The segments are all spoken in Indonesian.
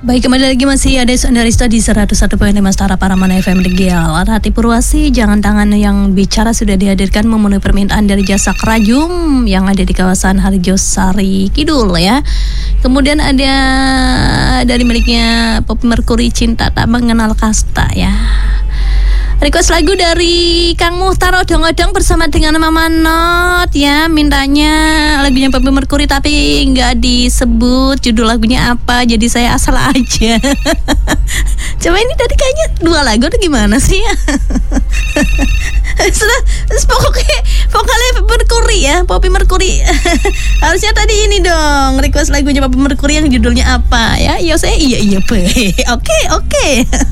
Baik, kembali lagi masih ada Sondarista di 101.5 Stara Paramana FM Regial. Hati Purwasi, jangan tangan yang bicara sudah dihadirkan memenuhi permintaan dari Jasa Kerajum yang ada di kawasan Harjosari Kidul ya. Kemudian ada dari miliknya Poppy Mercury, Cinta Tak Mengenal Kasta ya. Request lagu dari Kang Muhtar Odong-odong bersama dengan Mama Not ya. Mintanya lagunya Poppy Mercury tapi nggak disebut judul lagunya apa, jadi saya asal aja. Coba ini tadi kayaknya 2 lagu atau gimana sih ya? Pokoknya vokalnya Mercury ya, Poppy Mercury. Harusnya tadi ini dong request lagunya Poppy Mercury yang judulnya apa ya? Ya saya iya Oke.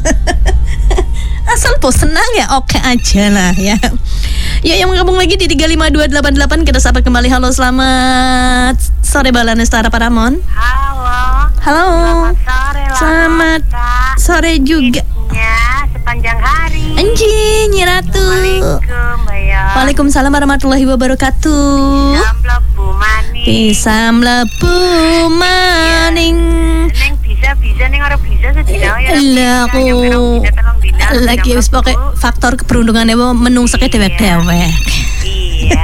Asal bos senang ya oke aja lah ya. Ya, yang menggabung lagi di 35288 kita sapa kembali. Halo, selamat sore Balana Stara Paramon. Halo. Selamat sore juga. Ya, sepanjang hari. Anjing, Nyi Ratu. Assalamualaikum, Mbak. Waalaikumsalam warahmatullahi wabarakatuh. Pisam lebu maning. Pisam lebu maning. Neng bisa neng orang bisa sedina ya. Lah aku lagi wis pokoke faktor keberuntungan menungsake dewek-dewek. Iya.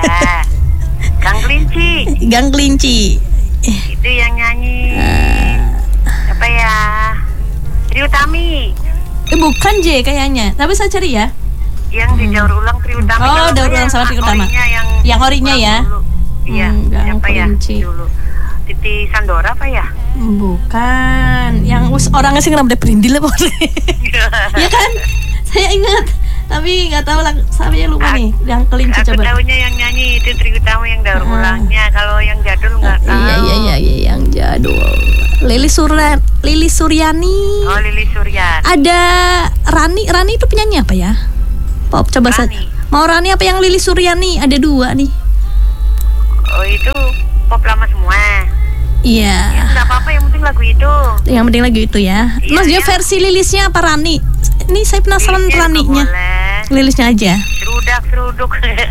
Gang Kelinci. Itu yang nyanyi apa ya? Trie Utami. Bukan J kayaknya, tapi saya cari ya. Yang di daur ulang Trie Utami. Oh, daur ulang sama Trie Utami. Yang horinya ya. Iya, apa ya dulu? Titi Sandora apa ya? Bukan, yang orangnya sih ngerambut berindil apa? Ya kan? Saya ingat, tapi nggak tahu lah, saya lupa nih. Yang Kelinci aku coba. Aku tahunya yang nyanyi itu Trie Utami yang daur ulangnya. Kalau yang jadul nggak tahu. Iya, yang jadul. Lilis Suryani. Oh, Lilis Suryani. Ada Rani itu penyanyi apa ya? Pop coba saja. Mau Rani apa yang Lilis Suryani? Ada 2 nih. Oh, itu pop lama semua. Iya. Ya, nggak apa-apa, yang penting lagu itu. Yang penting lagu itu ya. Iya, Mas dia ya. versi Lilisnya apa Rani? Ini saya penasaran Raninya. Lilisnya aja. Seruduk.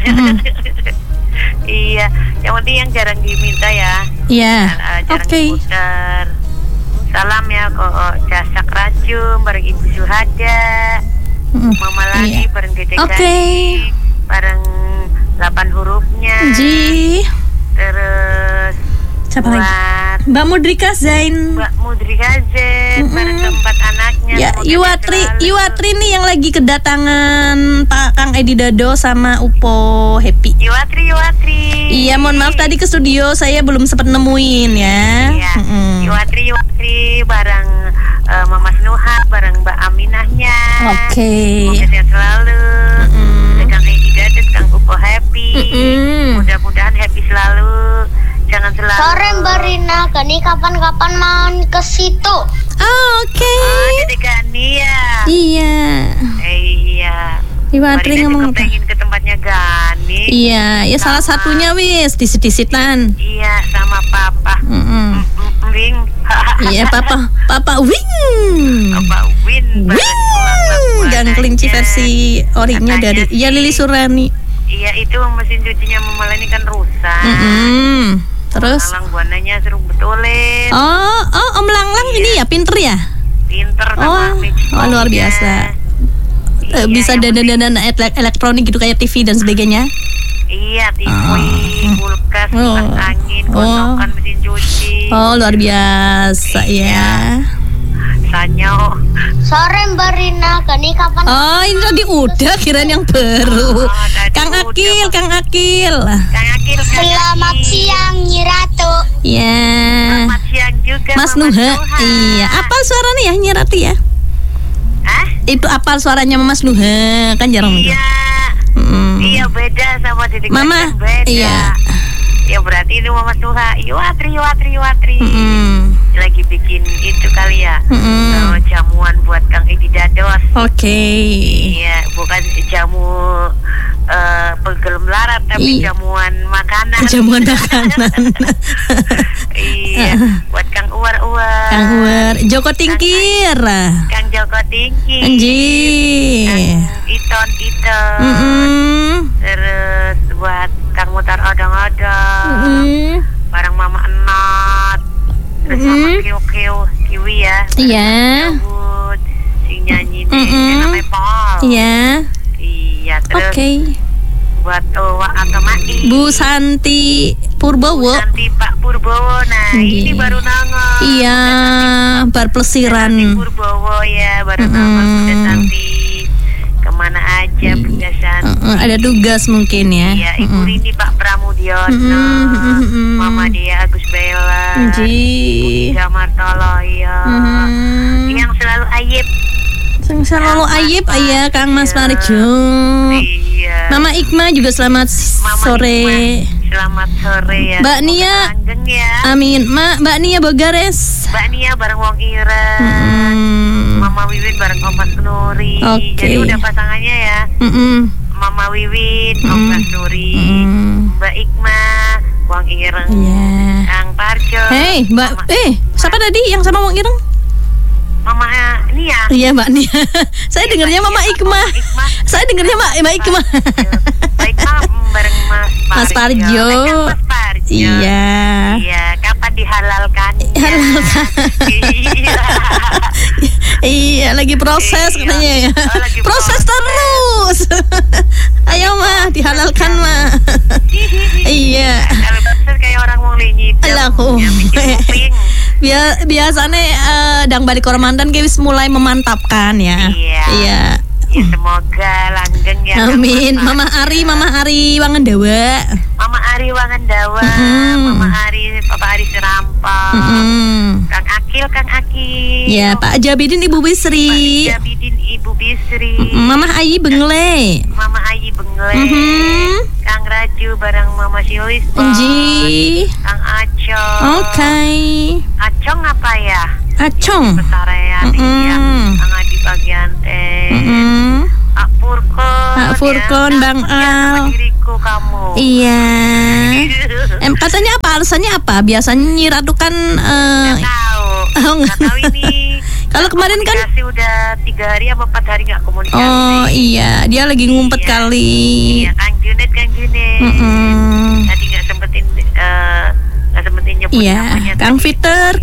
Iya, yang penting yang jarang diminta ya. Iya. Jarang Oke. diputar. Salam ya kok Jasa Kerajum bareng Ibu Suhada. Mama lagi bareng Dede Gani. Bareng 8 hurufnya. Ji. Terus siapa lagi? Mbak Mudrika Zain. Bareng keempat anaknya. Ya, Iwatri nih yang lagi kedatangan Pak Kang Edi Dado sama Upo Happy. Iwatri. Iya, mohon maaf tadi ke studio saya belum sempat nemuin ya. Iya. Iwatri bareng Mama Snuha, bareng Mbak Aminahnya. Oke. Semoga sehat selalu. Kang Edi Dado, Kang Upo Happy. Mudah-mudahan happy selalu. Jangan selalu. Sore Mbak Rina, Gani kapan-kapan main ke situ. Oke. Dede Gani ya. Iya. Iya. Iwatri ngomong apa? Pengen ke tempatnya Gani. Iya, ya salah satunya wis disit-disitan. Iya, sama Papa. Wing. Iya, Papa Wing. Papa Wing. Gang Kelinci versi orinya dari ya Lilis Suryani. Iya, itu mesin cucinya Mama ini kan rusak. Terus Lang buananya suruh betulin. Om Lang ini ya pinter ya? Pinter sama luar biasa. Bisa dandan elektronik gitu kayak TV dan sebagainya. Iya, TV, kulkas, kipas angin, gosokan mesin cuci. Luar biasa ya. Sanyo. Sore Mbak Rina, Gani kapan? Ini tadi udah kirain yang baru. Kang Akil. Selamat siang Nyi Ratu. Iya. Selamat siang juga Mas Nuha. Iya, apal suaranya ya Nyi Ratu ya? Itu apal suaranya Mas Nuha, kan jarang muncul. Iya, beda sama Dede Gani. Mama, beda. iya. Ya berarti ini Mama Nuha. Iwatri. Lagi bikin itu kali ya. Jamuan buat Kang Edi Dados. Oke. Iya, bukan jamu pegel melarat tapi jamuan makanan. Iya, buat Kang Uwar. Joko Tingkir. Kang Joko Tingkir. Anjir. Kang Iton. Terus buat Kang Muhtar Odong-odong. Bareng Mama Enot. Terus sama Kiwi ya. Iya. Daud, si nyanyi namanya Paul. Iya. Iya, terus buat atau Mai. Bu Santi Purbowo. Santi Pak Purbowo. Nah, ini baru nongol. Iya, berpelesiran. Santi Purbowo ya, baru nongol. Bunda Santi kemana aja Bunda Santi. Ada tugas mungkin ya. Iya, Ibu Rini Pak Pramudiono, Mama Dia Agus Bella, Bunda Martoloyo, yang selalu ayib. Selalu ayib ayah Kang Mas Marjung. Iya. Mama Ikma juga selamat sore. Selamat sore ya. Mbak Nia. Ya. Amin. Mbak Nia Bogares. Mbak Nia bareng Wong Ireng. Mama Wiwin bareng Kompas Nuri. Jadi udah pasangannya ya. Mama Wiwin, Kompas Nuri. Mbak Ikma, Wong Ireng. Kang Parjo. Hei, Mbak. Siapa tadi yang sama Wong Ireng? Mama Nia. Iya Mbak Nia. Saya dengarnya Mama Ikma. Saya dengarnya Mbak Ikma. Mbak Ikma bareng Mas Parjo. Mas Parjo. Iya. Iya. Kapan dihalalkan? Iya, lagi proses katanya ya. Proses terus. Ayo mah dihalalkan mah. Iya. Kalau proses kayak orang mau linyit. Alahu. Biasanya dang balik Koromandan guys mulai memantapkan ya. Iya. Ya, semoga langgeng ya. Amin. Mama Ari Wangendawa. Mama Ari Wangendawa. Mama Ari, Papa Ari Serampang. Kang Akil. Ya, Pak Jabidin Ibu Bisri. Mama Ayi Bengle. Kang Raju bareng Mama Silis. Kang Acong. Oke. Acong apa ya? Acong. Pesarean iya. Kang Adi bagian teh. Ak Furkon, Bang Al. Diriku kamu. Iya. Katanya apa? Alasannya apa? Biasanya Nyi Ratu kan nggak tahu ini. Kalau kemarin kan udah 3 hari apa 4 hari nggak komunikasi. Oh iya, dia lagi ngumpet kali. Iya, Kang Junet. Tadi nggak sempetin nyebut namanya. Kang Fiter.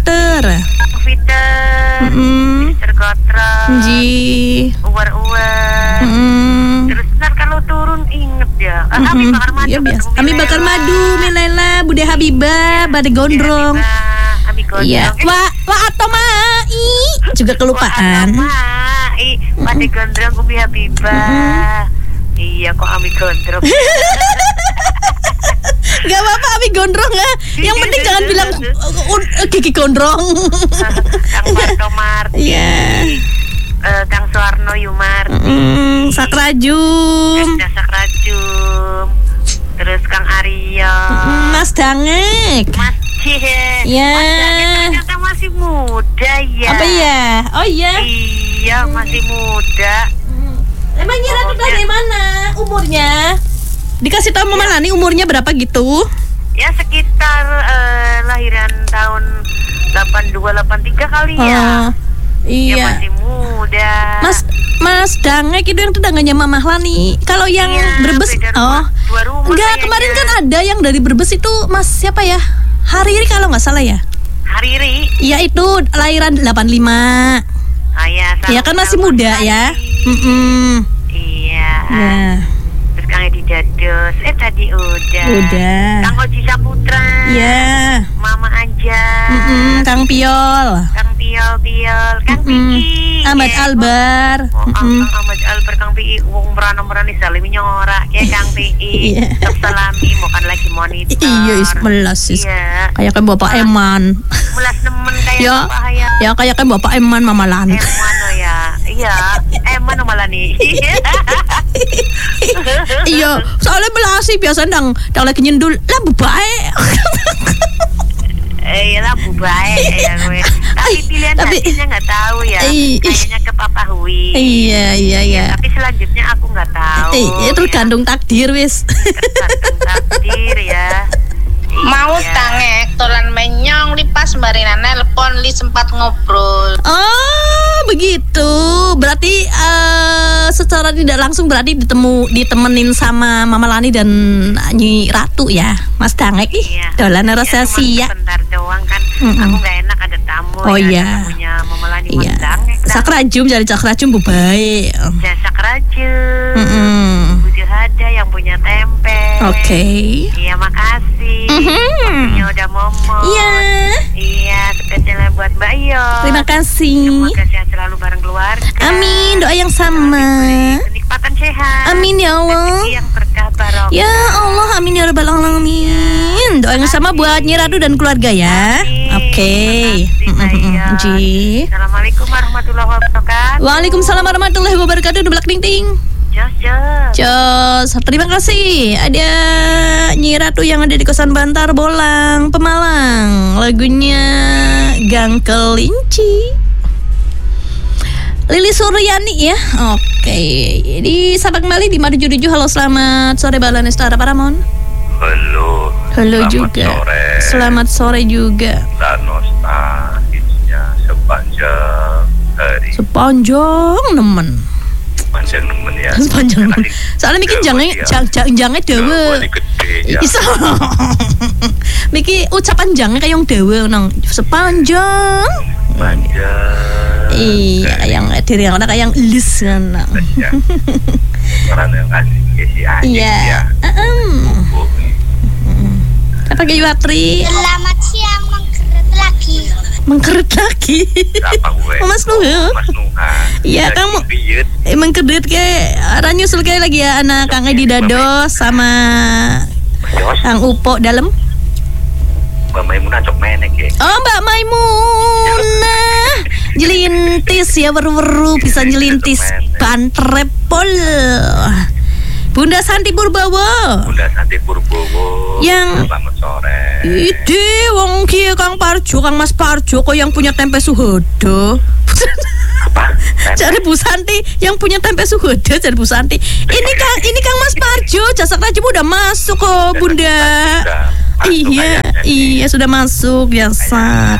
Mister Gotrong. Uwer. Terus ntar kalau turun inget ya. Ami bakar madu. Iya biasa. Ami bakar madu, Milela, Bude Habibah, Bade Gondrong. Iya. Wa atau Mai juga kelupaan. Bade Gondrong Umi Habibah. Iya kok Ami Gondrong. Gak apa-apa Ami Gondrong ya. Yang penting jangan bilang Kiki Gondrong. Kang Marto Marti. Iya. Kang Suwarno Yumarti. Sakrajum. Terus Kang Aryo. Mas Dangek. Mas Cihe. Ya. Mas Dangek ternyata masih muda ya. Apa ya? Oh iya. Iya masih muda. Emang Nyi Ratu dari mana umurnya? Dikasih tahu Mama Lani umurnya berapa gitu? Ya sekitar lahiran tahun 82-83 kali ya. Iya. Ya masih muda. Mas Dangek itu yang tetangganya Mama Lani. Kalau yang Brebes enggak, kemarin kan ada yang dari Brebes itu Mas siapa ya? Hariri kalau nggak salah ya. Hariri? Iya itu lahiran 85. Ya kan masih muda ya. Iya. Nah. Terus Kang Edi Dados, tadi udah. Kang Oji Saputra. Iya. Mama Anja. Kang Piol. Kang Pii. Ahmad Albar. Ahmad Albar, Kang Pii. Wong merana-merani salimi nyora ya Kang Pii. Salami bukan lagi monitor. Iya, melas. Iya. Kayak Bapak Eman. Melas nemen kayak Bapak Hayat. Ya kayak Bapak Eman Mama Lani. Ya. Iya, Eman Mama Lani. Iya, soalnya belasi biasa dang lagi nyendul lah bae. Lah bae ya gue. Tapi pilihan hatinya nggak tahu ya. Kayaknya ke Papa Hui. Iya. Tapi selanjutnya aku nggak tahu. Tergantung takdir wis. Tergantung takdir ya. Mau tangek tolan menyong lipas barina nelpon li sempat ngobrol. Oh begitu, berarti secara tidak langsung berarti ditemenin sama Mama Lani dan Nyi Ratu ya, Mas Dangek iya. Dolan resesi ya. Sebentar doang kan aku nggak enak ada tamu. Oh iya. Punya memelani iya. Mondang. Sakrajum cari sakrajum bu baik. Jasa kerajum. Bujur ada yang punya tempe. Oke. Iya makasih. Waktunya udah momo. Iya. Iya spesialnya buat Mbak Iyo. Terima kasih. Semoga sehat selalu bareng keluarga. Amin, doa yang sama. Kenikmatan sehat. Amin ya Allah. Rezeki yang berkah barokah. Ya Allah, amin ya rabbal alamin. Doa yang sama buat Nyi Ratu dan keluarga ya. Oke. Ji. Assalamualaikum warahmatullahi wabarakatuh. Waalaikumsalam warahmatullahi wabarakatuh. Dubelak ting ting. Jos. Terima kasih. Ada Nyi Ratu yang ada di kosan Bantar Bolang, Pemalang. Lagunya Gang Kelinci. Lili Suryani ya. Oke. Di Sabang Bali di 577. Halo, selamat sore Balanestara Paramon. Halo. Halo juga. Sore. Selamat sore juga. Danosta hitsnya sepanjang hari. Sepanjang nemen. Sepanjang nemen ya. Sepanjang nemen. Soalnya mikir jangan dewe. Iso. Mikir ucapan jangan kayak yang dewe nang sepanjang. Iya, yang diri yang kayak yang lis kan. Orang yang kasih si anjing ya. Apa kayak Watri? Selamat siang, mengkeret lagi. Apa gue? Mas Nuha. Mas Nuha. Iya, kamu mengkeret kayak nyusul kayak lagi ya anak Kang Edi Dado sama Kang Upo dalam. Mbak Maimunah cok menek ya. Oh, Mbak Maimunah. Jelintis ya, weru-weru bisa jelintis bantrepol. Bunda Santi Purbowo. Bunda Santi Purbowo. Yang selamat sore. Ide wong ki Kang Parjo, Kang Mas Parjo kok yang punya tempe suhodo. Apa? Cari Bu Santi yang punya tempe suhodo, cari Bu Santi. Ini Kang Mas Parjo, jasa kerja udah masuk kok, Bunda. Iya sudah masuk biasa.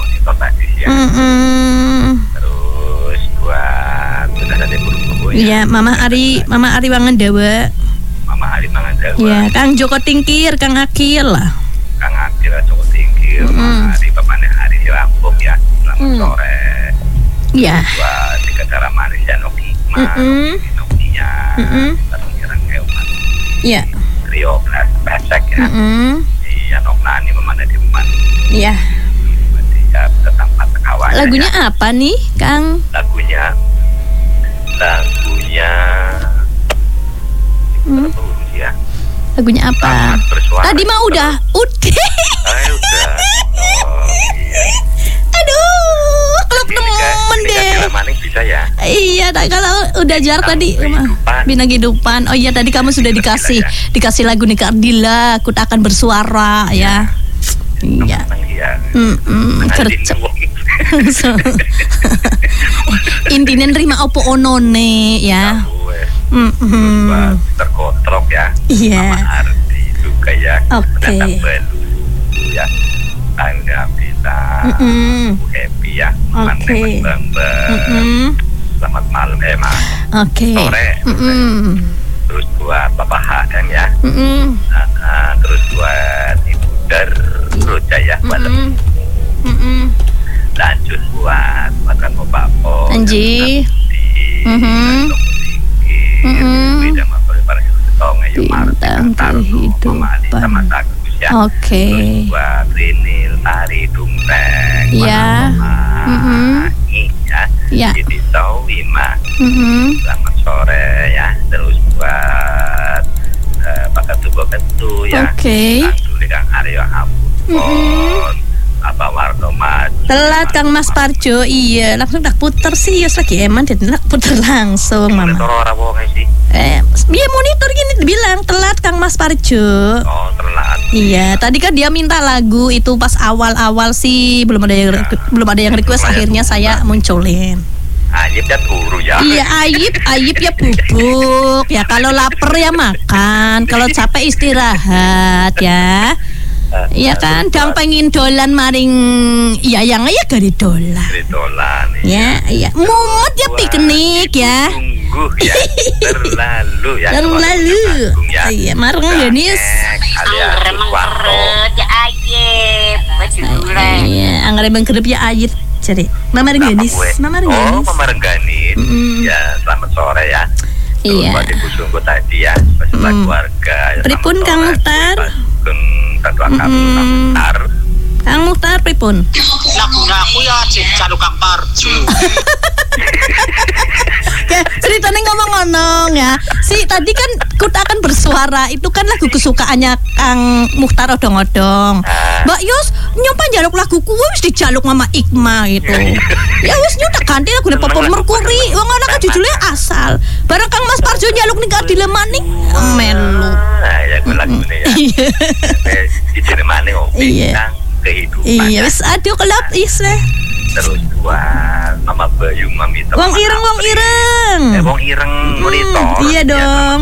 Terus buat Bunda Santi Purbowo. Iya, Mama Ari Wangandawa. Mama Ari Wangandawa. Iya, Kang Joko Tingkir, Kang Akil lah. Kang Akil, Joko Tingkir, Mama Ari, bapaknya Ari di Lampung ya. Selamat sore. Iya. Buat tiga cara manis ya Noki. Nokinya. Terang Euman. Iya. Trio Besek ya. Iya, Noknani memana di rumah. Iya. Ya, tempat kawan. Lagunya apa nih, Kang? Lagunya ya. Lagunya apa? Tadi mah udah. Udah. Iya. Aduh, klub nemen deh. Bisa ya? Iya, kalau udah jarak tadi Bina Kehidupan. Oh iya, tadi kamu sudah dikasih lagu Nika Ardila, Aku Tak Akan Bersuara ya. Iya. Kerja. Intinya nerima opo onone ya. Terkotrok ya. Iya. Mama Ardi juga ya. Oke. Ya. Angga bisa. Happy ya. Oke. Selamat malam Mas. Oke. Sore. Terus buat Bapak HM ya. Terus buat Ibu Roja ya. Lanjut buat makan Bapak Anji. Beda sama para setong ayo Bintang kehidupan. Oke. Terus buat Rinil Tari Dumpeng. Iya. Ya. Jadi Wima. Selamat sore ya. Terus buat Pak Ketu ya. Oke. Langsung Kang Aryo Ampun. Apa Warno Maju. Telat Kang Mas Parjo. Iya, langsung tak puter sih. Yos lagi eman dia tak puter langsung Mama. Monitor orang bohong sih. Iya monitor gini dibilang telat Kang Mas Parjo. Oh, telat. Iya, tadi kan dia minta lagu itu pas awal-awal sih belum ada yang request, akhirnya saya munculin. Ayib ya turu ya. Iya, ayib ya bubuk. Ya kalau lapar ya makan, kalau capek istirahat ya. Iya kan, dang pengen dolan maring iya yang aja gari dolan. Ya, iya. Mumet ya piknik ya. Sungguh ya. Terlalu ya. Iya, mareng Denis. Alias Warno. Ya aye. Ayit, baju duren. Iya, anggere mengkedep ya Ayit. Jadi, Mama Rengganis. Oh, Mama Rengganis. Ya, selamat sore ya. Iya. Buat Ibu Sungguh tadi ya, beserta keluarga. Pripun Kang Muhtar? Kang Muhtar pripun? Lagu-lagu ya Jaluk Kang Parju. Ya, ceritanya ngomong-ngomong ya. Si tadi kan Kut akan bersuara, itu kan lagu kesukaannya Kang Muhtar odong-odong. Mbak Yos nyoba jaluk lagu kuwi wis dijaluk Mama Ikma gitu. Ya wis nyoba ganti lagu Popor Merkuri. Wong ana kan judulnya asal. Bareng Kang Mas Parjo nyaluk ning Dilemaning melu. Nah, ya gue lagu ini ya. Di Dilemaning bintang kehidupan. Iya, wis aduh kelap isle. Terus buat Mama Bayu, Mami Teman. Wong Ireng. Wong Ireng monitor. Iya dong.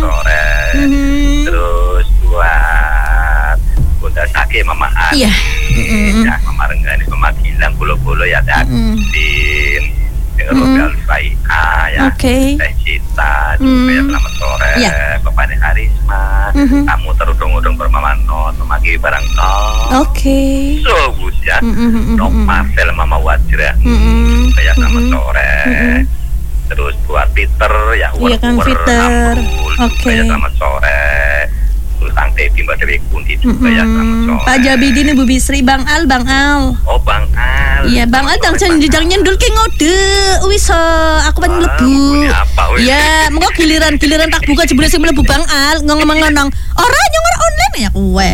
Terus buat Bunda Sake, Mama Ani. Iya. Ya, Mama Rengganis, Mama Gilang, Bolo-bolo ya Dadin. Rogal Faika ya. Teh Cita juga ya, selamat sore. Bapak Harisma. Kamu terudung-udung bermamanon memagi barang tol. So Gus ya. Nom Marcel, Mama Wajra. Ya, selamat sore. Terus buat Peter ya, Kang Peter. Ya, selamat sore. Terus Kang Devi, Mbak Dewi Kunti juga ya, selamat sore. Pak Jabidin, Ibu Bisri, Bang Al. Oh, Bang Al. Iya, Bang Al jangan nyendul ke ngode. Wis aku pengen mlebu. Iya, mengko giliran tak buka jebule sing mlebu Bang Al ngomong-ngomong. Ora nyongor online ya kowe.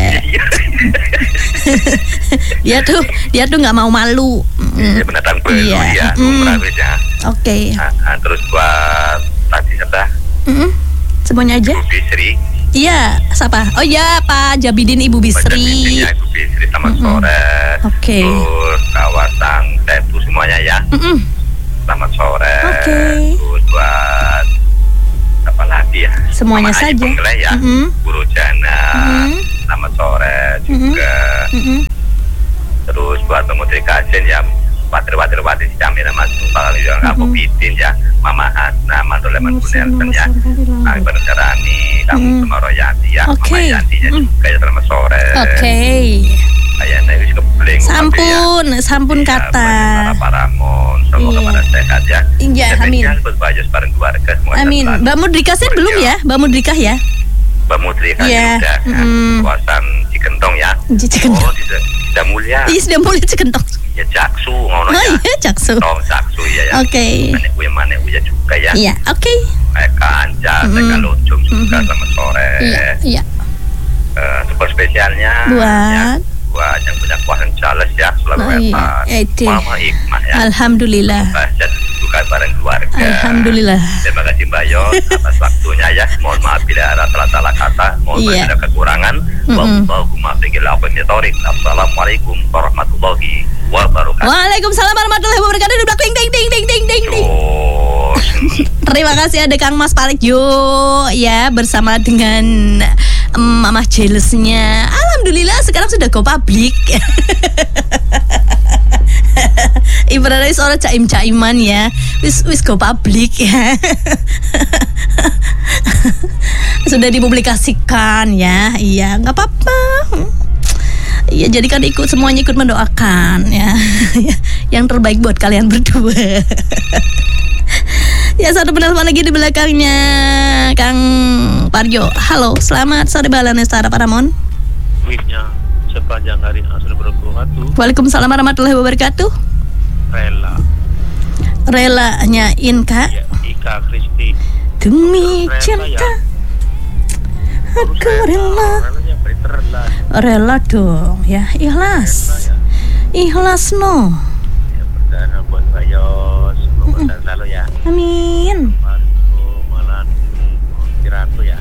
Dia tuh enggak mau malu. Iya, pendatang baru ya, umrawis ya. Oke. Terus buat tadi siapa? Semuanya aja. Ibu Bisri. Iya, siapa? Oh iya, Pak Jabidin, Ibu Bisri. Ibu Bisri, selamat sore. Terus kawasan Tetu semuanya ya. Selamat sore. Terus buat apa lagi ya? Semuanya Mama saja. Ya. Guru Jana. Selamat sore juga. Terus buat Pemutri Kajen ya. Watir-watir Jamila Mas Numpal yang aku bitin ya. Mama Hasna, Mandoleman Bunelsen ya. Kami Berdarani, kamu sama Royati ya. Mama Yantinya juga ya, selamat sore. Ayana wis kebleng. Sampun kata. Para Ramon, semoga pada sehat ya. Iya, amin. Berbahagia bareng keluarga semua. Amin. Mbak Mudrika belum ya? Mbak Mudrika ya? Mbak Mudrika sudah. Kawasan Cikentong ya. Cikentong. Oh, sudah mulia. Iya, sudah mulia Cikentong. Ya Jaksu ngono ya. Oh iya, Jaksu. Oh, Jaksu ya. Oke. Mana uya juga ya. Iya, oke. Anja, Lonjong juga selamat sore. Iya. Super spesialnya buat yang punya kuasan Charles ya, selalu Mama Ikmah ya. Alhamdulillah. Bahasa juga bareng keluarga. Alhamdulillah. Terima kasih Mbak Yos atas waktunya ya. Mohon maaf bila ada salah kata, mohon maaf ada kekurangan. Wallahumma biqil afwatorik. Assalamualaikum warahmatullahi wabarakatuh. Waalaikumsalam warahmatullahi wabarakatuh. Ding ding. Terima kasih ada Kang Mas Palikyo ya, bersama dengan Mama Jealous-nya. Alhamdulillah sekarang sudah go public. Ibaratnya seorang caim-caiman ya. Wis go public ya. Sudah dipublikasikan ya. Iya, enggak apa-apa. Iya, jadi kan semuanya ikut mendoakan ya. Yang terbaik buat kalian berdua. Ya, satu penelpon lagi di belakangnya Kang Parjo. Halo, selamat sore Balanestara Paramon. Wibnya sepanjang hari Assalamualaikum warahmatullahi wabarakatuh. Waalaikumsalam warahmatullahi wabarakatuh. Relanya Inka. Ya, Ika Kristi. Demi cinta ya. Aku rela dong ya, ikhlas ya. Ikhlas no ya, perdana buat Bayos semoga selalu ya, amin. Malan Kiratu ya.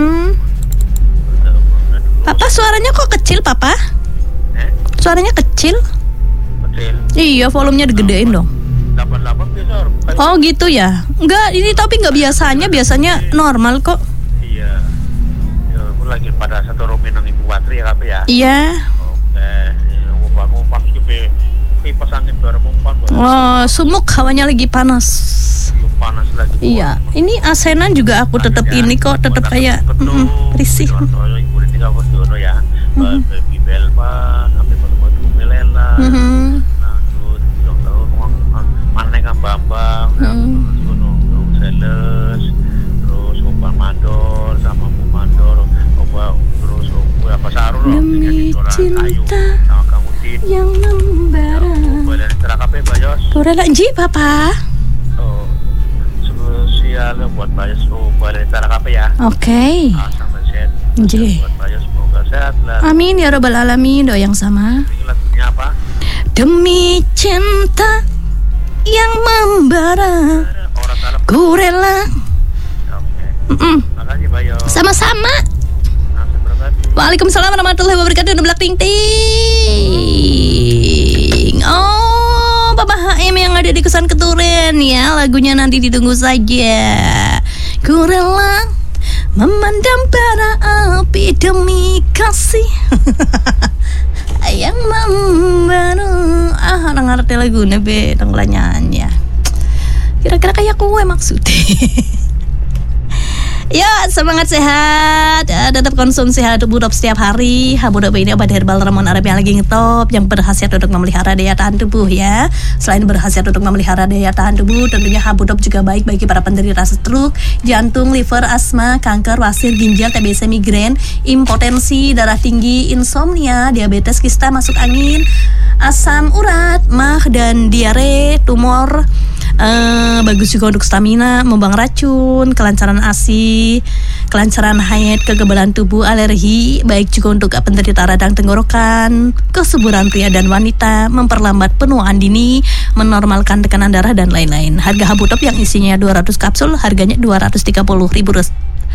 Papa suaranya kok kecil Papa? Suaranya kecil? Iya, volumenya digedein dong. 88 biasa. Oh gitu ya? Enggak, ini tapi enggak biasanya normal kok. Iya. Ya, aku lagi pada satu rominang Ibu Watri ya, ya. Iya. Oke, umpan ke kipas angin baru umpan. Oh, sumuk hawanya lagi panas. Panas lagi. Iya, ini asenan juga aku tetap ini kok, tetap kayak risih. Ibu ini enggak ya. Baby Belma sampai lanjut yang tahu mana kan Bambang Sales terus Opa Mandor sama Bu Mandor Opa terus apa Sarul demi cinta sama kamu Tin yang membara boleh terakape Bayos kurang lanjut papa spesial buat Bayos boleh terakape ya oke sampai sehat Ji. buat Bayos semoga sehat lah amin ya rabbal alamin doa yang sama lagunya apa demi cinta yang membara ku rela. Makasih Bayos. Sama-sama. Waalaikumsalam warahmatullahi wabarakatuh. Belak ting ting. Oh, Bapak HM yang ada di Kosan Keturen ya. Lagunya nanti ditunggu saja. Ku rela memandang bara api demi kasih. Yang membara orang ngerti lagu be tenggelannya kira-kira kayak kue maksudnya. Ya semangat sehat, tetap konsumsi Habudop setiap hari. Habudop ini obat herbal ramuan Arab yang lagi ngetop, yang berkhasiat untuk memelihara daya tahan tubuh ya. Selain berkhasiat untuk memelihara daya tahan tubuh, tentunya Habudop juga baik bagi para penderita stroke, jantung, liver, asma, kanker, wasir, ginjal, TBC, migrain, impotensi, darah tinggi, insomnia, diabetes, kista, masuk angin, asam urat, mah dan diare, tumor. Bagus juga untuk stamina, membuang racun, kelancaran ASI, kelancaran haid, kekebalan tubuh, alergi, baik juga untuk penderita radang tenggorokan, kesuburan pria dan wanita, memperlambat penuaan dini, menormalkan tekanan darah dan lain-lain. Harga Habudop yang isinya 200 kapsul harganya 230.000.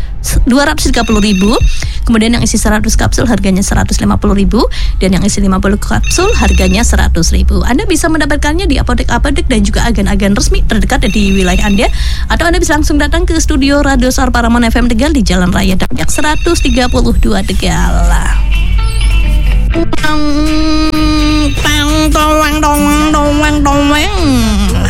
Kemudian yang isi 100 kapsul harganya 150.000 dan yang isi 50 kapsul harganya 100.000. Anda bisa mendapatkannya di apotek-apotek dan juga agen-agen resmi terdekat di wilayah Anda, atau Anda bisa langsung datang ke studio Radio Suara Paramon FM Tegal di Jalan Raya Dayak 132 Tegal.